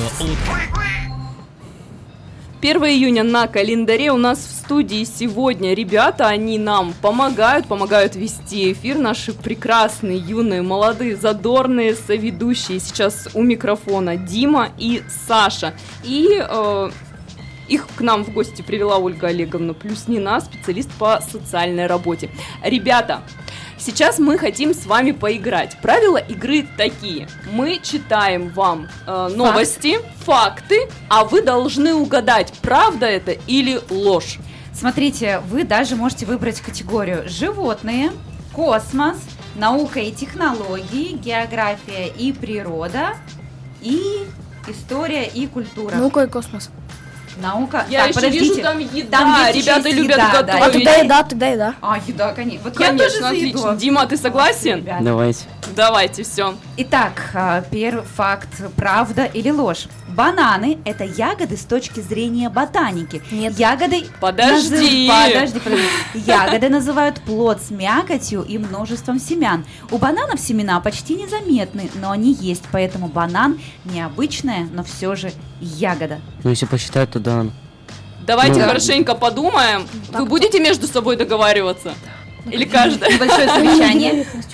1 июня на календаре. У нас в студии сегодня ребята, они нам помогают вести эфир. Наши прекрасные, юные, молодые, задорные соведущие. Сейчас у микрофона Дима и Саша. И их к нам в гости привела Ольга Олеговна Плюснина, специалист по социальной работе. Ребята, сейчас мы хотим с вами поиграть. Правила игры такие. Мы читаем вам новости, факты, а вы должны угадать, правда это или ложь. Смотрите, вы даже можете выбрать категорию животные, космос, наука и технологии, география и природа и история и культура. Наука и космос. Наука. Я так, еще подождите. вижу, там еда. Там есть Ребята еще любят еда, готовить. да. Тогда еда. А, еда, конечно. Вот Конечно, я тоже за отлично. еду. Дима, ты согласен? Ребята. Давайте. Давайте, все. Итак, первый факт, правда или ложь. Бананы – это ягоды с точки зрения ботаники. Нет. Ягоды Подожди. Подожди. Ягоды называют плод с мякотью и множеством семян. У бананов семена почти незаметны, но они есть, поэтому банан необычная, но все же ягода. Ну, если посчитать, то да. Давайте Ну, хорошенько подумаем. Вы будете между собой договариваться? Или каждая? Небольшое совещание.